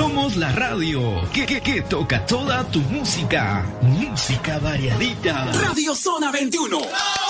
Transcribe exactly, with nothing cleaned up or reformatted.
Somos la radio que, que, que toca toda tu música. Música variadita. Radio Zona veintiuno.